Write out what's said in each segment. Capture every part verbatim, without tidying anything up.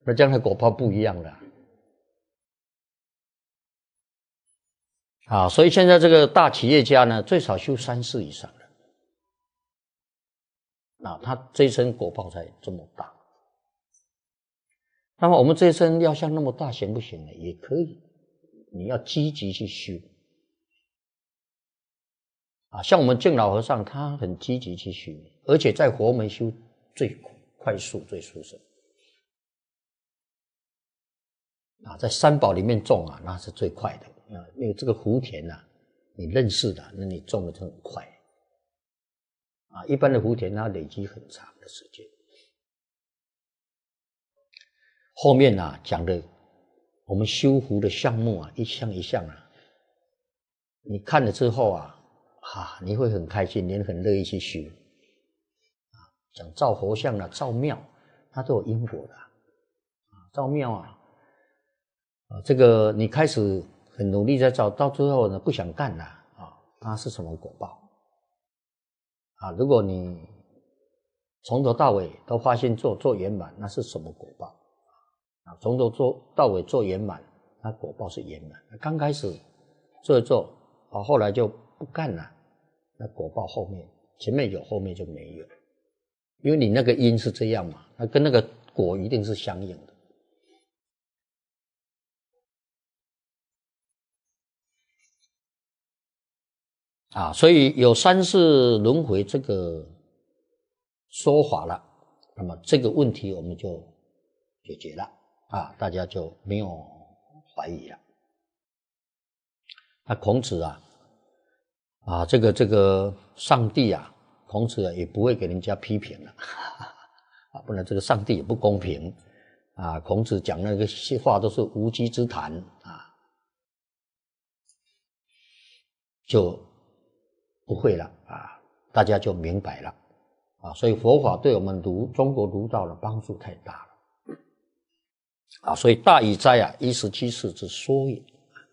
那将来果报不一样了。啊，所以现在这个大企业家呢，最少修三世以上的，啊，他这一生果报才这么大。那么我们这一生要像那么大行不行呢？也可以，你要积极去修。啊，像我们敬老和尚，他很积极去修，而且在佛门修最快速、最殊胜。啊，在三宝里面种啊，那是最快的。啊，因为这个福田啊，你认识的，那你种的就很快。啊，一般的福田它累积很长的时间。后面啊讲的我们修福的项目啊，一项一项啊，你看了之后啊，啊，你会很开心，你很乐意去修。啊，讲造佛像啊，造庙，它都有因果的。啊，造庙啊，啊，这个你开始很努力在造，到最后呢不想干了啊，它是什么果报？啊，如果你从头到尾都发现做做圆满，那是什么果报？啊，从头做到尾做圆满，那果报是圆满。刚开始做一做，啊，后来就不干了，那果报后面前面有，后面就没有，因为你那个因是这样嘛，那跟那个果一定是相应的。啊，所以有三世轮回这个说法了，那么这个问题我们就解决了啊，大家就没有怀疑了。那孔子啊，啊，这个这个上帝啊，孔子啊也不会给人家批评了，啊，不然这个上帝也不公平啊。孔子讲那个话都是无稽之谈啊，就不会了啊，大家就明白了啊，所以佛法对我们儒中国儒道的帮助太大了啊，所以大禹哉啊，一十七世之说也。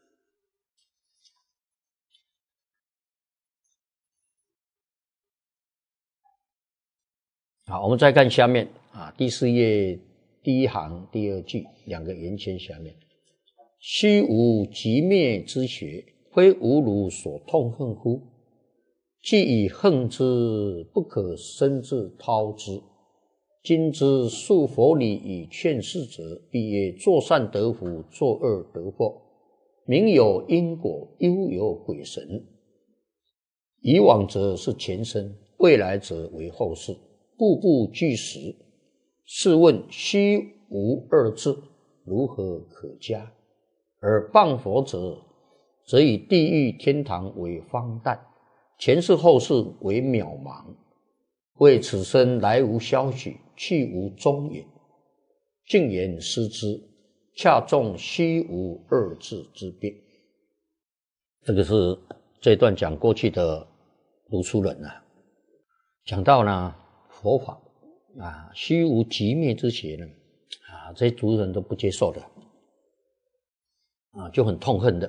好，我们再看下面啊，第四页第一行第二句两个圆圈下面，虚无极灭之学，非吾汝所痛恨乎？既以恨之，不可生自掏之。今之述佛理以劝世者，必曰作善得福，作恶得祸。名有因果，悠有鬼神。以往者是前生，未来者为后世，步步俱实。试问虚无二字，如何可嘉？而谤佛者，则以地狱天堂为荒诞，前世后世为渺茫，谓此生来无消息，去无踪影，竟言失之，恰中虚无二字之病。这个是这一段讲过去的读书人啊，讲到呢佛法啊，虚无极灭之邪呢啊，这些读书人都不接受的啊，就很痛恨的。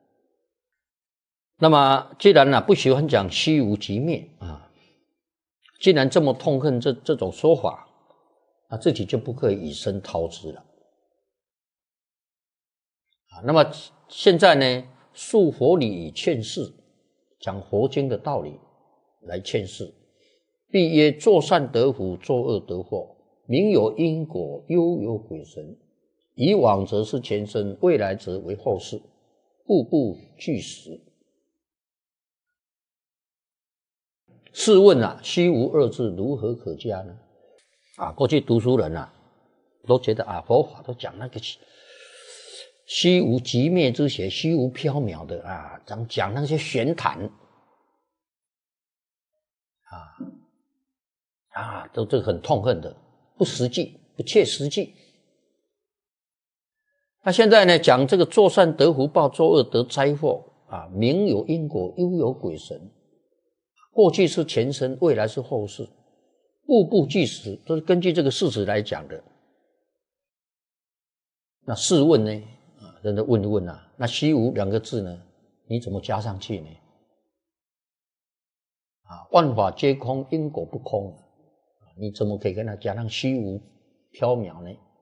那么既然呢、啊、不喜欢讲虚无极灭啊，既然这么痛恨这这种说法，那自己就不可以以身掏之了啊。那么现在呢，述佛理以劝世，讲佛经的道理来劝世，必曰作善得福，作恶得祸。名有因果，悠有鬼神。以往则是前生，未来则为后世，步步俱实。试问啊，虚无二字如何可嘉呢？啊，过去读书人啊，都觉得啊，佛法都讲那个虚无极灭之邪，虚无缥缈的啊，讲讲那些玄谈啊啊，都这个很痛恨的，不实际，不切实际。那现在呢，讲这个作善得福报，作恶得灾祸啊，名有因果，悠有鬼神。过去是前生，未来是后世，步步俱实，都是根据这个事实来讲的。那试问呢？啊，人家问一问啊，那虚无两个字呢，你怎么加上去呢？啊，万法皆空，因果不空，你怎么可以跟他加上虚无缥缈呢？